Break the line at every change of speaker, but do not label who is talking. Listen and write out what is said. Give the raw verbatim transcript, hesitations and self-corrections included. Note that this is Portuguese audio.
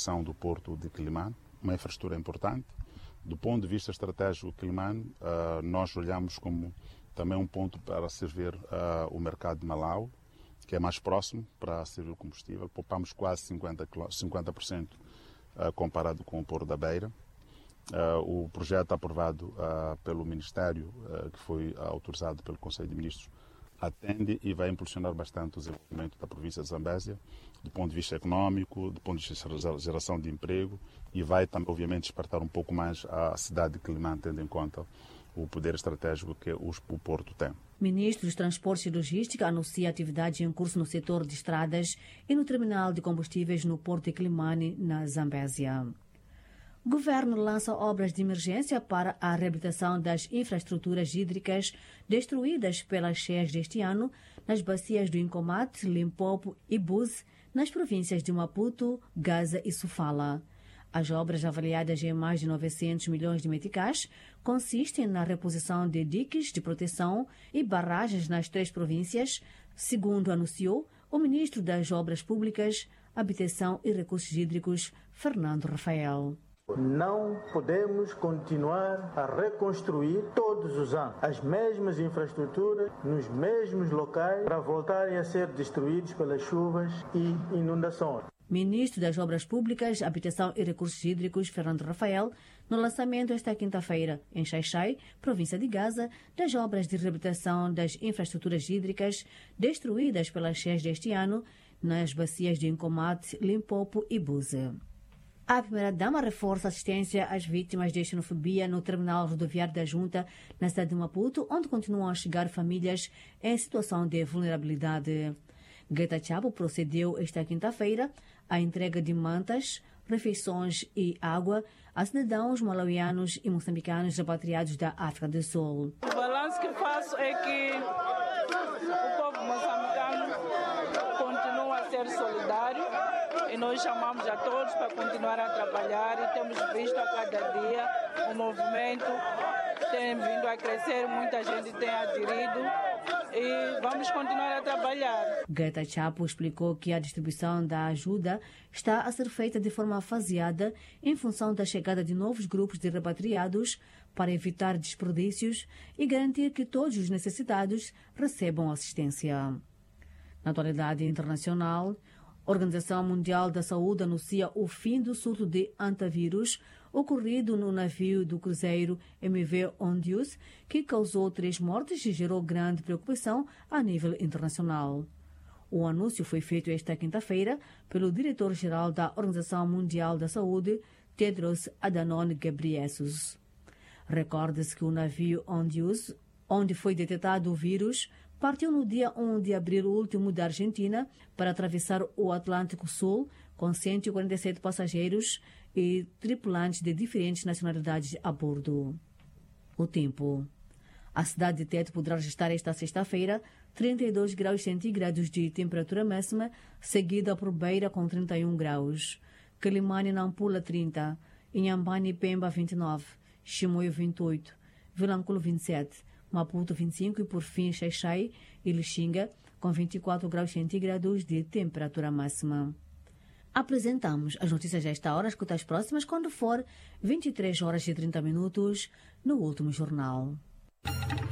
ampliação do porto de Quelimane, uma infraestrutura importante. Do ponto de vista estratégico, Quelimane, uh, nós olhamos como também um ponto para servir uh, o mercado de Malau, que é mais próximo para servir o combustível. Poupamos quase cinquenta por cento uh, comparado com o Porto da Beira. Uh, o projeto aprovado uh, pelo Ministério, uh, que foi uh, autorizado pelo Conselho de Ministros, atende e vai impulsionar bastante o desenvolvimento da província de Zambésia, do ponto de vista econômico, do ponto de vista de geração de emprego, e vai também, obviamente, despertar um pouco mais a cidade de Quelimane, tendo em conta o poder estratégico que o Porto tem.
Ministro dos Transportes e Logística anuncia atividades em curso no setor de estradas e no terminal de combustíveis no Porto de Quelimane, na Zambésia. O governo lança obras de emergência para a reabilitação das infraestruturas hídricas destruídas pelas cheias deste ano nas bacias do Incomate, Limpopo e Buse, nas províncias de Maputo, Gaza e Sofala. As obras, avaliadas em mais de novecentos milhões de meticais, consistem na reposição de diques de proteção e barragens nas três províncias, segundo anunciou o ministro das Obras Públicas, Habitação e Recursos Hídricos, Fernando Rafael.
Não podemos continuar a reconstruir todos os anos as mesmas infraestruturas nos mesmos locais para voltarem a ser destruídos pelas chuvas e inundações.
Ministro das Obras Públicas, Habitação e Recursos Hídricos, Fernando Rafael, no lançamento esta quinta-feira, em Xai-Xai, província de Gaza, das obras de reabilitação das infraestruturas hídricas destruídas pelas cheias deste ano nas bacias de Incomate, Limpopo e Buse. A primeira-dama reforça a assistência às vítimas de xenofobia no terminal rodoviário da Junta, na cidade de Maputo, onde continuam a chegar famílias em situação de vulnerabilidade. Greta Chabo procedeu esta quinta-feira à entrega de mantas, refeições e água a cidadãos malauianos e moçambicanos repatriados da África do Sul.
O balanço que faço é que o povo moçambicano continua a ser solidário e nós chamamos a todos para continuar a trabalhar e temos visto a cada dia o movimento tem vindo a crescer, muita gente tem aderido e vamos continuar a trabalhar.
Greta Chapo explicou que a distribuição da ajuda está a ser feita de forma faseada em função da chegada de novos grupos de repatriados para evitar desperdícios e garantir que todos os necessitados recebam assistência. Na atualidade internacional, a Organização Mundial da Saúde anuncia o fim do surto de antavírus ocorrido no navio do cruzeiro M V Ondius, que causou três mortes e gerou grande preocupação a nível internacional. O anúncio foi feito esta quinta-feira pelo diretor-geral da Organização Mundial da Saúde, Tedros Adhanom Ghebreyesus. Recorde-se que o navio Ondius, onde foi detectado o vírus, partiu no dia um de abril último da Argentina para atravessar o Atlântico Sul com cento e quarenta e sete passageiros e tripulantes de diferentes nacionalidades a bordo. O tempo. A cidade de Teto poderá registrar esta sexta-feira trinta e dois graus centígrados de temperatura máxima, seguida por Beira com trinta e um graus. Quelimane e Nampula trinta, Inhambane e Pemba vinte e nove, Chimoio vinte e oito, Vilanculo vinte e sete, Maputo vinte e cinco e por fim Xai-Xai e Lixinga com vinte e quatro graus centígrados de temperatura máxima. Apresentamos as notícias desta hora, escuta as próximas quando for vinte e três horas e trinta minutos no último jornal.